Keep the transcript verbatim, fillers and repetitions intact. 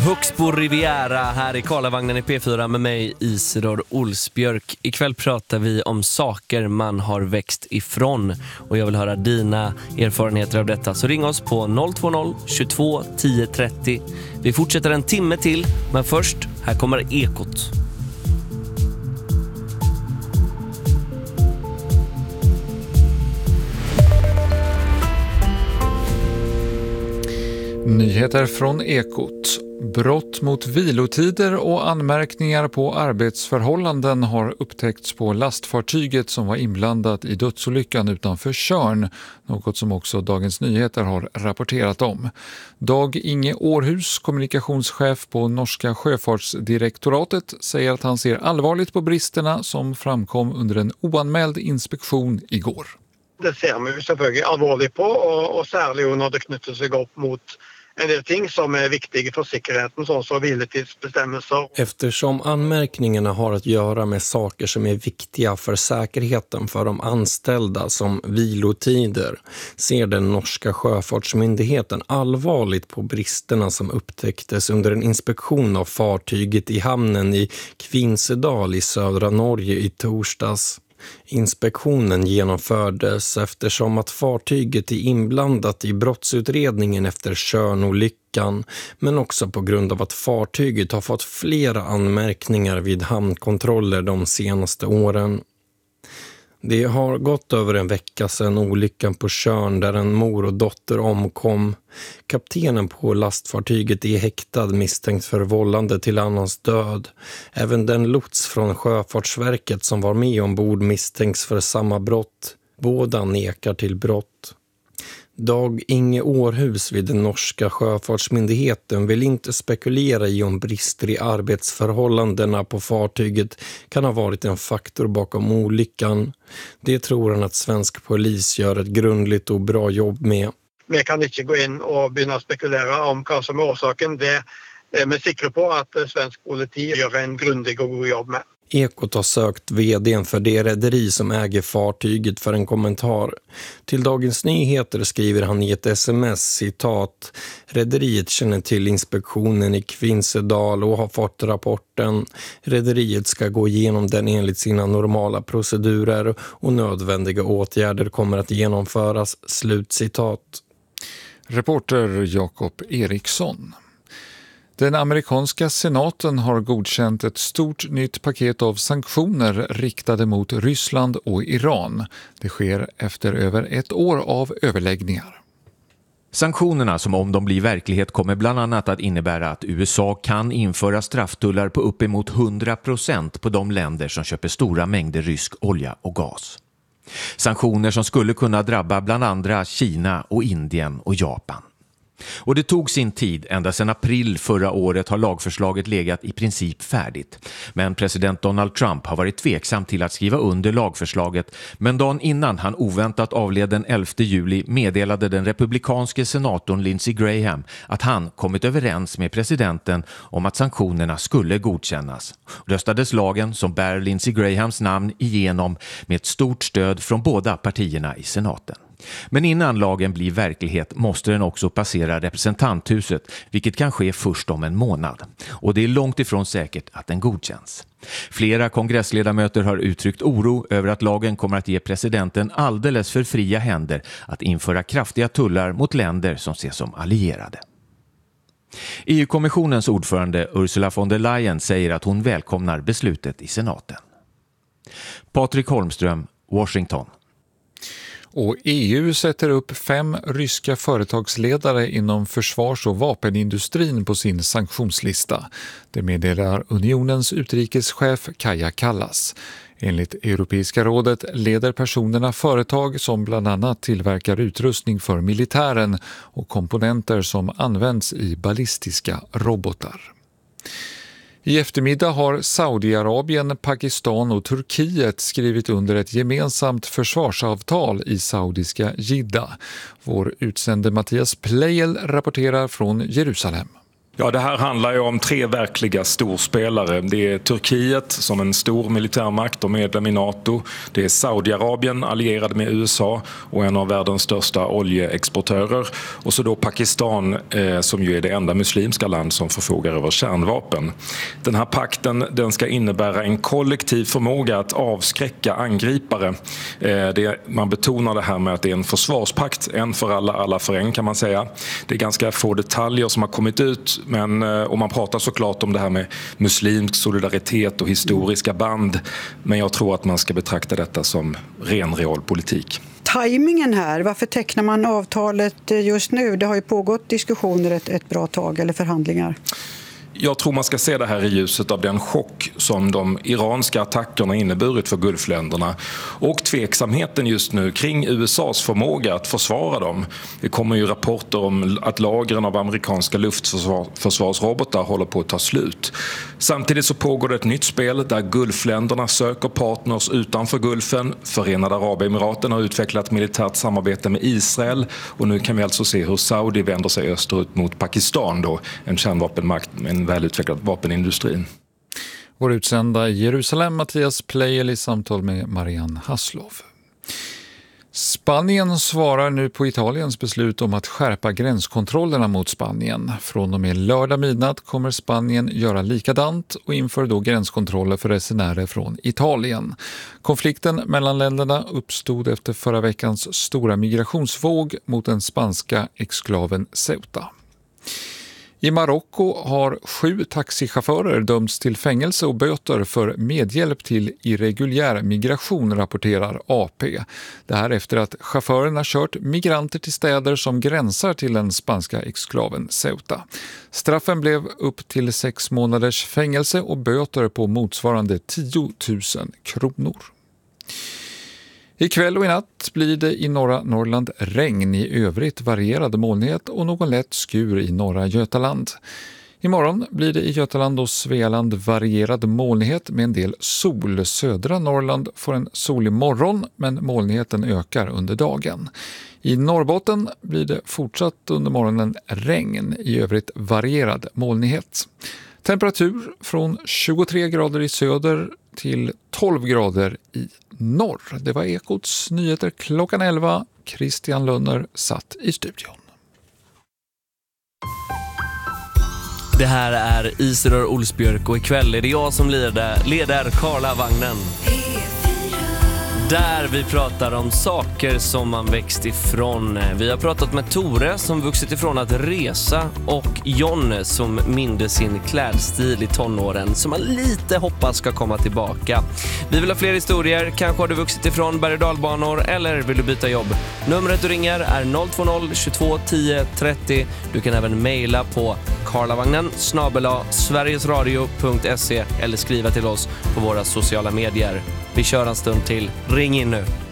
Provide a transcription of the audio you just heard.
Högsbo Riviera här i Karlavagnen i P fyra med mig Isidor Olsbjörk. Ikväll pratar vi om saker man har växt ifrån och jag vill höra dina erfarenheter av detta. Så ring oss på noll två noll tjugotvå tio trettio. Vi fortsätter en timme till, men först, här kommer Ekot. Nyheter från Ekot. Brott mot vilotider och anmärkningar på arbetsförhållanden har upptäckts på lastfartyget som var inblandat i dödsolyckan utanför Tjörn, något som också Dagens Nyheter har rapporterat om. Dag Inge Århus, kommunikationschef på Norska sjöfartsdirektoratet, säger att han ser allvarligt på bristerna som framkom under en oanmäld inspektion igår. Det ser vi selvfølgelig alvorligt på, och, och särskilt när det knyter sig upp mot en del ting som är viktiga för säkerheten, såsom så viletidsbestämmelser. Eftersom anmärkningarna har att göra med saker som är viktiga för säkerheten för de anställda som vilotider, ser den norska sjöfartsmyndigheten allvarligt på bristerna som upptäcktes under en inspektion av fartyget i hamnen i Kvinsedal i södra Norge i torsdags. Inspektionen genomfördes eftersom att fartyget är inblandat i brottsutredningen efter Tjörnolyckan, men också på grund av att fartyget har fått flera anmärkningar vid hamnkontroller de senaste åren. Det har gått över en vecka sedan olyckan på Tjörn där en mor och dotter omkom. Kaptenen på lastfartyget är häktad misstänkt för vållande till annans död. Även den lots från Sjöfartsverket som var med ombord misstänks för samma brott. Båda nekar till brott. Dag Inge Århus vid den norska sjöfartsmyndigheten vill inte spekulera i om brister i arbetsförhållandena på fartyget kan ha varit en faktor bakom olyckan. Det tror han att svensk polis gör ett grundligt och bra jobb med. Vi kan inte gå in och börja spekulera om vad som är orsaken. Det är vi säkra på att svensk politi gör en grundlig och god jobb med. Ekot har sökt vdn för det rederi som äger fartyget för en kommentar. Till Dagens Nyheter skriver han i ett sms, citat: rederiet känner till inspektionen i Kvinsedal och har fått rapporten. Rederiet ska gå igenom den enligt sina normala procedurer och nödvändiga åtgärder kommer att genomföras, slut citat. Reporter Jakob Eriksson. Den amerikanska senaten har godkänt ett stort nytt paket av sanktioner riktade mot Ryssland och Iran. Det sker efter över ett år av överläggningar. Sanktionerna som om de blir verklighet kommer bland annat att innebära att U S A kan införa strafftullar på uppemot hundra procent på de länder som köper stora mängder rysk olja och gas. Sanktioner som skulle kunna drabba bland andra Kina och Indien och Japan. Och det tog sin tid, ända sedan april förra året har lagförslaget legat i princip färdigt. Men president Donald Trump har varit tveksam till att skriva under lagförslaget, men dagen innan han oväntat avled den elfte juli meddelade den republikanske senatorn Lindsey Graham att han kommit överens med presidenten om att sanktionerna skulle godkännas. Röstades lagen som bär Lindsey Grahams namn igenom med ett stort stöd från båda partierna i senaten. Men innan lagen blir verklighet måste den också passera representanthuset, vilket kan ske först om en månad. Och det är långt ifrån säkert att den godkänns. Flera kongressledamöter har uttryckt oro över att lagen kommer att ge presidenten alldeles för fria händer att införa kraftiga tullar mot länder som ses som allierade. E U-kommissionens ordförande Ursula von der Leyen säger att hon välkomnar beslutet i senaten. Patrik Holmström, Washington. Och E U sätter upp fem ryska företagsledare inom försvars- och vapenindustrin på sin sanktionslista. Det meddelar unionens utrikeschef Kaja Kallas. Enligt Europeiska rådet leder personerna företag som bland annat tillverkar utrustning för militären och komponenter som används i ballistiska robotar. I eftermiddag har Saudiarabien, Pakistan och Turkiet skrivit under ett gemensamt försvarsavtal i saudiska Jeddah. Vår utsände Mattias Pleijel rapporterar från Jerusalem. Ja, det här handlar ju om tre verkliga storspelare. Det är Turkiet som en stor militärmakt och medlem i NATO. Det är Saudiarabien allierad med U S A och en av världens största oljeexportörer. Och så då Pakistan eh, som ju är det enda muslimska land som förfogar över kärnvapen. Den här pakten den ska innebära en kollektiv förmåga att avskräcka angripare. Eh, det, man betonar det här med att det är en försvarspakt, en för alla, alla för en kan man säga. Det är ganska få detaljer som har kommit ut. Men, och man pratar såklart om det här med muslimsk solidaritet och historiska band. Men jag tror att man ska betrakta detta som ren realpolitik. Tajmingen här, varför tecknar man avtalet just nu? Det har ju pågått diskussioner ett, ett bra tag, eller förhandlingar. Jag tror man ska se det här i ljuset av den chock som de iranska attackerna inneburit för Gulfländerna och tveksamheten just nu kring U S A:s förmåga att försvara dem. Det kommer ju rapporter om att lagren av amerikanska luftförsvarsrobotar håller på att ta slut. Samtidigt så pågår det ett nytt spel där Gulfländerna söker partners utanför Gulfen. Förenade Arabemiraten har utvecklat militärt samarbete med Israel och nu kan vi alltså se hur Saudi vänder sig österut mot Pakistan då, en kärnvapenmakt med en välutvecklad vapenindustrin. Vår utsända i Jerusalem, Mattias Pleijel, i samtal med Marianne Haslov. Spanien svarar nu på Italiens beslut om att skärpa gränskontrollerna mot Spanien. Från och med lördag midnatt kommer Spanien göra likadant och inför då gränskontroller för resenärer från Italien. Konflikten mellan länderna uppstod efter förra veckans stora migrationsvåg mot den spanska exklaven Ceuta. I Marocko har sju taxichaufförer dömts till fängelse och böter för medhjälp till irreguljär migration, rapporterar A P. Det här efter att chaufförerna kört migranter till städer som gränsar till den spanska exklaven Ceuta. Straffen blev upp till sex månaders fängelse och böter på motsvarande tio tusen kronor. Ikväll och i natt blir det i norra Norrland regn, i övrigt varierad molnighet och någon lätt skur i norra Götaland. Imorgon blir det i Götaland och Svealand varierad molnighet med en del sol. Södra Norrland får en solig morgon men molnigheten ökar under dagen. I Norrbotten blir det fortsatt under morgonen regn, i övrigt varierad molnighet. Temperatur från tjugotre grader i söder till tolv grader i norr. Det var Ekots nyheter klockan elva. Christian Lönner satt i studion. Det här är Isidor Olsbjörk och ikväll är det jag som leder, leder Karlavagnen. Där vi pratar om saker som man växt ifrån. Vi har pratat med Tore som vuxit ifrån att resa och John som mindes sin klädstil i tonåren som man lite hoppas ska komma tillbaka. Vi vill ha fler historier. Kanske har du vuxit ifrån berg- och dalbanor eller vill du byta jobb? Numret du ringer är noll två noll tjugotvå tio trettio. Du kan även mejla på karlavagnen snabel-a sverigesradio punkt se eller skriva till oss på våra sociala medier. Vi kör en stund till. Ring in nu.